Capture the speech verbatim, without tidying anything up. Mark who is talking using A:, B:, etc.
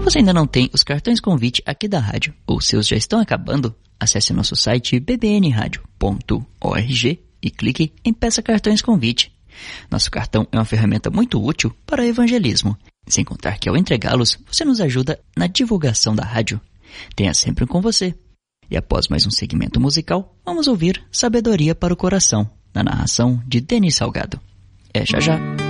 A: você ainda não tem os cartões convite aqui da rádio, ou seus já estão acabando, acesse nosso site b b n radio ponto org e clique em Peça Cartões Convite. Nosso cartão é uma ferramenta muito útil para o evangelismo, sem contar que ao entregá-los, você nos ajuda na divulgação da rádio. Tenha sempre um com você. E após mais um segmento musical, vamos ouvir Sabedoria para o Coração, na narração de Denis Salgado. É já já.